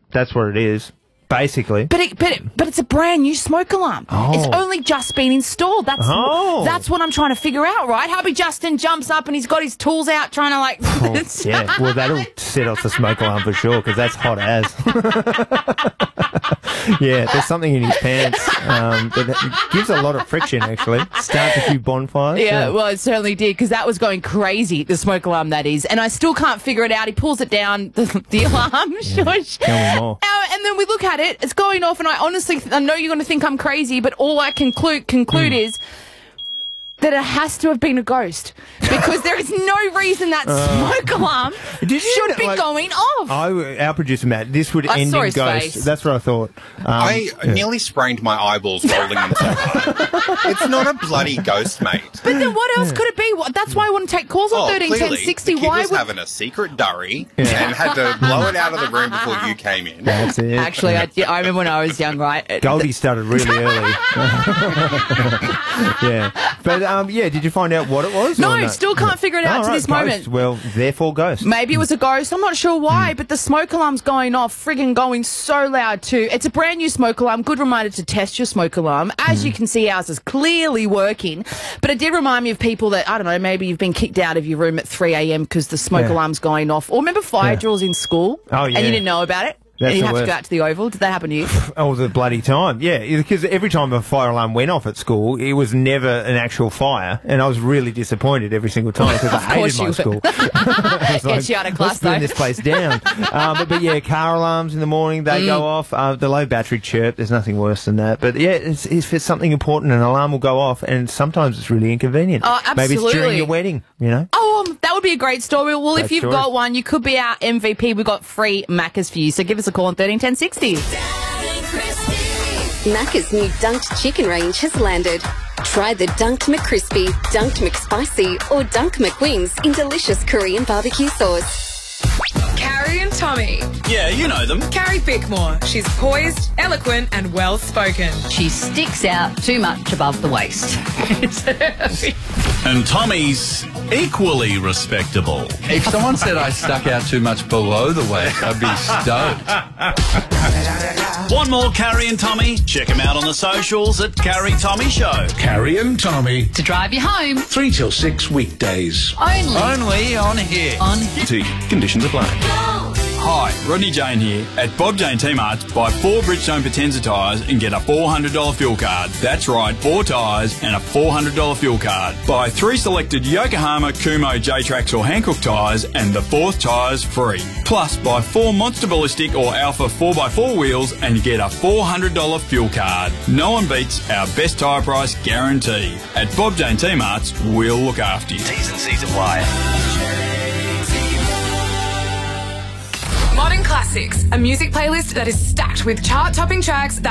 That's what it is, basically. But it's a brand new smoke alarm. Oh. It's only just been installed. That's what I'm trying to figure out, right? Hubby Justin jumps up and he's got his tools out trying to like... Yeah, well, that'll set off the smoke alarm for sure, because that's hot as. Yeah, there's something in his pants that gives a lot of friction, actually. Starts a few bonfires. Yeah, well, it certainly did, because that was going crazy, the smoke alarm, that is. And I still can't figure it out. He pulls it down, the alarm. Shush. Tell me more. And then we look at it, it's going off, and I honestly, I know you're going to think I'm crazy, but all I conclude is that it has to have been a ghost, because there is no reason that smoke alarm should be going off. Our producer, Matt, this would end saw in his ghost. face. That's what I thought. I nearly sprained my eyeballs rolling them so hard. It's not a bloody ghost, mate. But then what else could it be? That's why I want to take calls on 13 10 clearly, 60. the kid Why was would... having a secret durry and had to blow it out of the room before you came in. That's it. Actually, I remember when I was young, right? Goldie started really early. Yeah. But, did you find out what it was? No, still can't figure it out to this moment. Well, therefore ghost. Maybe it was a ghost. I'm not sure why, but the smoke alarm's going off, friggin' going so loud too. It's a brand new smoke alarm. Good reminder to test your smoke alarm. As you can see, ours is clearly working. But it did remind me of people that, I don't know, maybe you've been kicked out of your room at 3 a.m. because the smoke alarm's going off. Or remember fire drills in school? Oh, yeah. And you didn't know about it? That's and you the have to worst. go out to the Oval. Did that happen to you? Oh, the bloody time. Yeah, because every time a fire alarm went off at school, it was never an actual fire, and I was really disappointed every single time because I hated my school. Gets you out of class, let's burn this place down. But yeah, car alarms in the morning, they go off. The low battery chirp, there's nothing worse than that. But yeah, if it's something important, an alarm will go off, and sometimes it's really inconvenient. Oh, absolutely. Maybe it's during your wedding, you know? Oh, that would be a great story. Well, Great if you've story. got one, you could be our MVP. We've got free Maccas for you. So give us a call on 13 10 60. Macca's new Dunked Chicken range has landed. Try the Dunked McCrispy, Dunked McSpicy, or Dunk McWings in delicious Korean barbecue sauce. Carrie and Tommy. Yeah, you know them. Carrie Bickmore. She's poised, eloquent, and well-spoken. She sticks out too much above the waist. And Tommy's equally respectable. If someone said I stuck out too much below the waist, I'd be stoked. Want more Carrie and Tommy? Check them out on the socials at Carrie Tommy Show. Carrie and Tommy, To drive you home, 3 till 6 weekdays. only On here. on Conditions apply. Hi, Rodney Jane here. At Bob Jane T-Marts, buy 4 Bridgestone Potenza tyres and get a $400 fuel card. That's right, 4 tyres and a $400 fuel card. Buy 3 selected Yokohama, Kumo, J-Trax or Hankook tyres and the 4th tyre's free. Plus, buy 4 Monster Ballistic or Alpha 4x4 wheels and you get a $400 fuel card. No one beats our best tyre price guarantee. At Bob Jane T-Marts, we'll look after you. T's and C's apply. Modern Classics, a music playlist that is stacked with chart-topping tracks that